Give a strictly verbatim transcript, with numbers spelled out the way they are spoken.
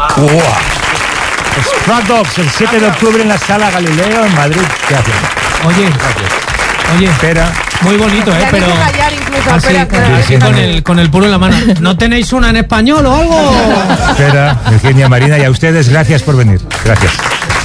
Wow. Sprat Dogs, el siete de octubre en la Sala Galileo en Madrid. Gracias. Oye, Gracias. oye, Espera. muy bonito, ¿eh? Pero callar incluso, así, espera, espera. así con el con el puro en la mano. ¿No tenéis una en español o algo? Espera, Virginia, Marina, y a ustedes gracias por venir. Gracias.